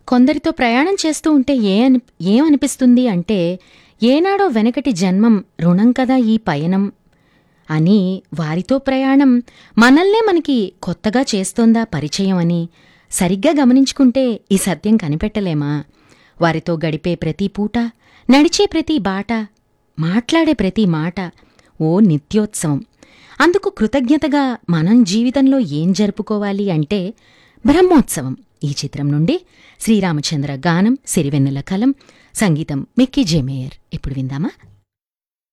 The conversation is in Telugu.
కొందరితో ప్రయాణం చేస్తూ ఉంటే ఏమనిపిస్తుంది అంటే, ఏనాడో వెనకటి జన్మం రుణం కదా ఈ పయనం అని. వారితో ప్రయాణం మనల్నే మనకి కొత్తగా చేస్తోందా పరిచయం అని సరిగ్గా గమనించుకుంటే ఈ సత్యం కనిపెట్టలేమా? వారితో గడిపే ప్రతి పూట, నడిచే ప్రతి బాట, మాట్లాడే ప్రతి మాట ఓ నిత్యోత్సవం. అందుకు కృతజ్ఞతగా మనం జీవితంలో ఏం జరుపుకోవాలి అంటే బ్రహ్మోత్సవం. ఈ చిత్రం నుండి శ్రీరామచంద్ర గానం, సిరివెన్నెల కలం, సంగీతం మిక్కీ జే మేయర్. ఇప్పుడు విందామా?